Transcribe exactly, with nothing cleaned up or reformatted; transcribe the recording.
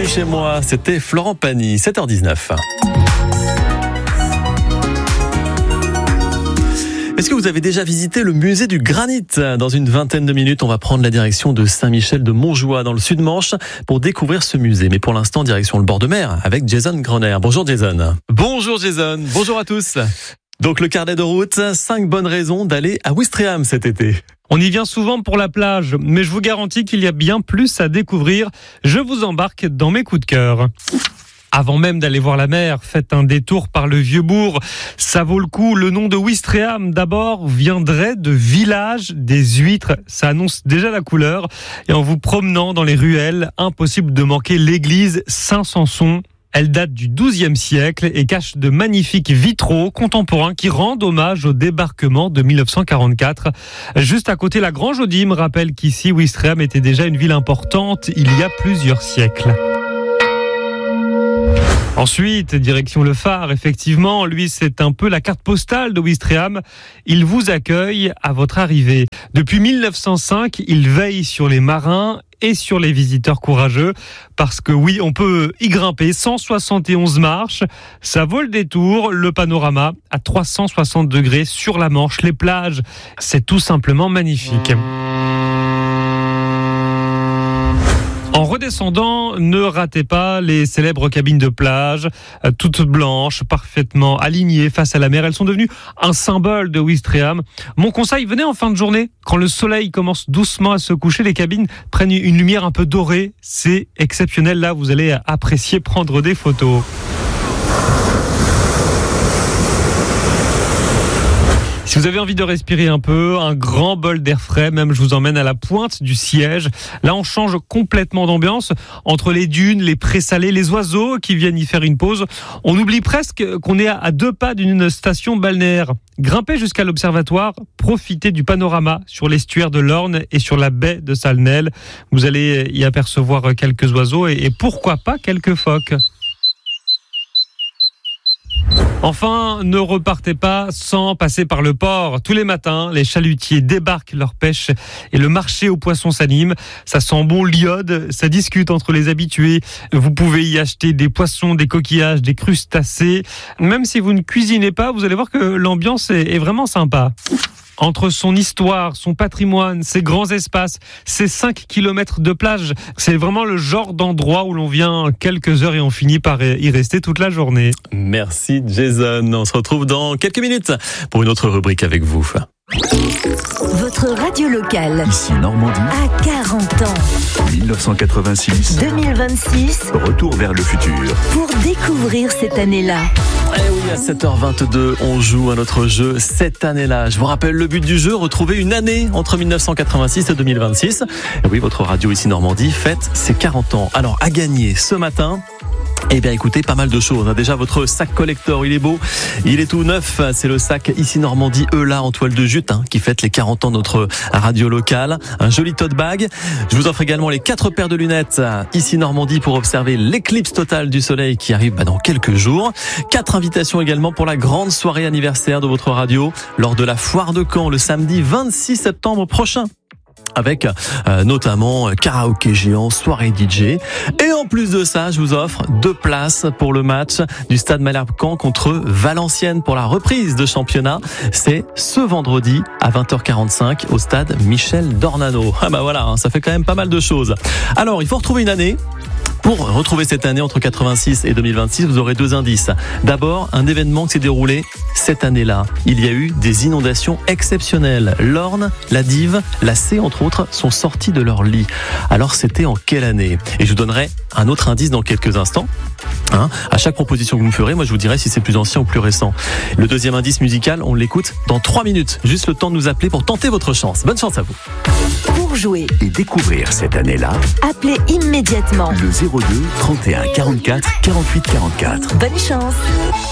Bienvenue chez moi, c'était Florent Pagny, sept heures dix-neuf. Est-ce que vous avez déjà visité le musée du granit ? Dans une vingtaine de minutes, on va prendre la direction de Saint-Michel-de-Montjoie dans le Sud-Manche pour découvrir ce musée. Mais pour l'instant, direction le bord de mer avec Jason Groner. Bonjour Jason. Bonjour Jason, bonjour à tous. Donc le carnet de route, cinq bonnes raisons d'aller à Ouistreham cet été. On y vient souvent pour la plage, mais je vous garantis qu'il y a bien plus à découvrir. Je vous embarque dans mes coups de cœur. Avant même d'aller voir la mer, faites un détour par le Vieux-Bourg. Ça vaut le coup. Le nom de Ouistreham, d'abord, viendrait de village des huîtres. Ça annonce déjà la couleur. Et en vous promenant dans les ruelles, impossible de manquer l'église Saint-Samson. Elle date du douzième siècle et cache de magnifiques vitraux contemporains qui rendent hommage au débarquement de mille neuf cent quarante-quatre. Juste à côté, la Grange-aux-Dîmes rappelle qu'ici, Ouistreham était déjà une ville importante il y a plusieurs siècles. Ensuite, direction le phare, effectivement, lui c'est un peu la carte postale de Ouistreham. Il vous accueille à votre arrivée. Depuis mille neuf cent cinq, il veille sur les marins et sur les visiteurs courageux, parce que oui, on peut y grimper, cent soixante et onze marches, ça vaut le détour, le panorama à trois cent soixante degrés sur la Manche, les plages, c'est tout simplement magnifique. En redescendant, ne ratez pas les célèbres cabines de plage, toutes blanches, parfaitement alignées face à la mer. Elles sont devenues un symbole de Ouistreham. Mon conseil, venez en fin de journée. Quand le soleil commence doucement à se coucher, les cabines prennent une lumière un peu dorée. C'est exceptionnel. Là, vous allez apprécier prendre des photos. Si vous avez envie de respirer un peu, un grand bol d'air frais, même je vous emmène à la pointe du Siège. Là, on change complètement d'ambiance entre les dunes, les prés salés, les oiseaux qui viennent y faire une pause. On oublie presque qu'on est à deux pas d'une station balnéaire. Grimpez jusqu'à l'observatoire, profitez du panorama sur l'estuaire de l'Orne et sur la baie de Salnelles. Vous allez y apercevoir quelques oiseaux et, et pourquoi pas quelques phoques. Enfin, ne repartez pas sans passer par le port. Tous les matins, les chalutiers débarquent leur pêche et le marché aux poissons s'anime. Ça sent bon l'iode, ça discute entre les habitués. Vous pouvez y acheter des poissons, des coquillages, des crustacés. Même si vous ne cuisinez pas, vous allez voir que l'ambiance est vraiment sympa. Entre son histoire, son patrimoine, ses grands espaces, ses cinq kilomètres de plage, c'est vraiment le genre d'endroit où l'on vient quelques heures et on finit par y rester toute la journée. Merci Jason, on se retrouve dans quelques minutes pour une autre rubrique avec vous. Votre radio locale. Ici Normandie. À quarante ans. dix-neuf cent quatre-vingt-six. deux mille vingt-six. Retour vers le futur. Pour découvrir cette année-là. Eh oui, à sept heures vingt-deux, on joue à notre jeu cette année-là. Je vous rappelle le but du jeu, retrouver une année entre mille neuf cent quatre-vingt-six et deux mille vingt-six. Et oui, votre radio ici Normandie fête ses quarante ans. Alors, à gagner ce matin, eh bien écoutez, pas mal de choses. Déjà votre sac collector, il est beau, il est tout neuf. C'est le sac ici Normandie Eula en toile de jute hein, qui fête les quarante ans de notre radio locale. Un joli tote bag. Je vous offre également les quatre paires de lunettes ici Normandie pour observer l'éclipse totale du soleil qui arrive bah, dans quelques jours. Quatre invitations également pour la grande soirée anniversaire de votre radio lors de la foire de Caen le samedi vingt-six septembre prochain. Avec euh, notamment karaoké géant, soirée D J. Et en plus de ça, je vous offre deux places pour le match du Stade Malherbe-Caen contre Valenciennes pour la reprise de championnat. C'est ce vendredi à vingt heures quarante-cinq au stade Michel Dornano. Ah bah voilà, hein, ça fait quand même pas mal de choses. Alors, il faut retrouver une année. Pour retrouver cette année entre quatre-vingt-six et deux mille vingt-six, vous aurez deux indices. D'abord, un événement qui s'est déroulé cette année-là. Il y a eu des inondations exceptionnelles. L'Orne, la Dive, la C, entre autres, sont sortis de leur lit. Alors, c'était en quelle année ? Et je vous donnerai un autre indice dans quelques instants. Hein, à chaque proposition que vous me ferez, moi je vous dirai si c'est plus ancien ou plus récent. Le deuxième indice musical, on l'écoute dans trois minutes. Juste le temps de nous appeler pour tenter votre chance. Bonne chance à vous. Pour jouer et découvrir cette année-là, appelez immédiatement le zéro deux trente et un quarante-quatre quarante-huit quarante-quatre. Bonne chance.